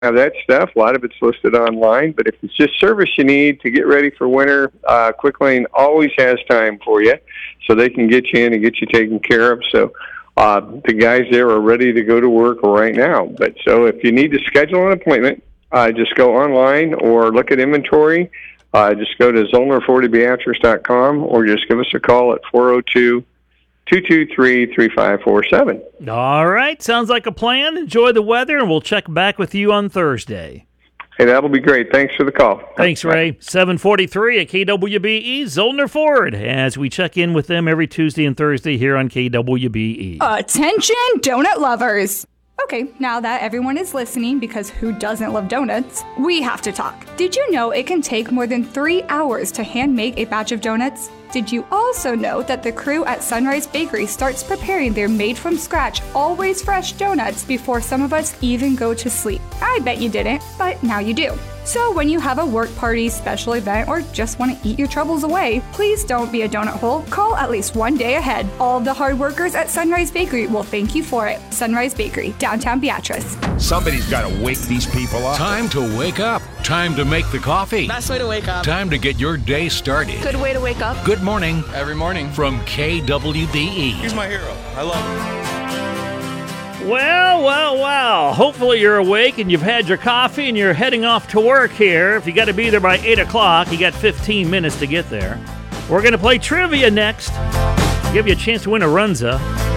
have that stuff. A lot of it's listed online, but if it's just service you need to get ready for winter, Quick Lane always has time for you, so they can get you in and get you taken care of. So the guys there are ready to go to work right now. But so if you need to schedule an appointment, just go online or look at inventory. Just go to ZollnerFordBeatrice.com or just give us a call at 402-223-3547. All right. Sounds like a plan. Enjoy the weather, and we'll check back with you on Thursday. Hey, that'll be great. Thanks for the call. Thanks, Ray. 7:43 at KWBE, Zollner Ford, as we check in with them every Tuesday and Thursday here on KWBE. Attention, donut lovers. Okay, now that everyone is listening, because who doesn't love donuts, we have to talk. Did you know it can take more than 3 hours to hand make a batch of donuts? Did you also know that the crew at Sunrise Bakery starts preparing their made-from-scratch, always fresh donuts before some of us even go to sleep? I bet you didn't, but now you do. So when you have a work party, special event, or just want to eat your troubles away, please don't be a donut hole. Call at least one day ahead. All of the hard workers at Sunrise Bakery will thank you for it. Sunrise Bakery, downtown Beatrice. Somebody's got to wake these people up. Time to wake up. Time to make the coffee. Best way to wake up. Time to get your day started. Good way to wake up. Good morning. Every morning. From KWBE. He's my hero. I love him. Well. Hopefully you're awake and you've had your coffee and you're heading off to work here. If you got to be there by 8 o'clock, you got 15 minutes to get there. We're going to play trivia next. Give you a chance to win a Runza.